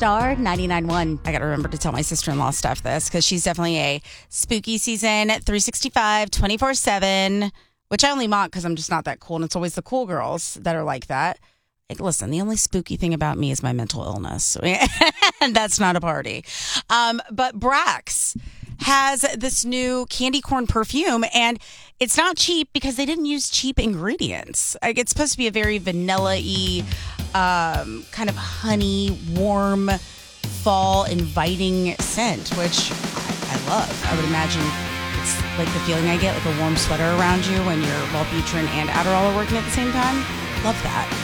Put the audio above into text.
Star 99.1. I got to remember to tell my sister-in-law Steph this because she's definitely a spooky season 365, 24/7, which I only mock because I'm just not that cool. And it's always the cool girls that are like that. Like, listen, the only spooky thing about me is my mental illness. And that's not a party. But Brax has this new candy corn perfume, and it's not cheap because they didn't use cheap ingredients. Like, it's supposed to be a very vanilla-y, kind of honey, warm, fall, inviting scent, which I love. I would imagine it's like the feeling I get, like a warm sweater around you when your Wellbutrin and Adderall are working at the same time. Love that.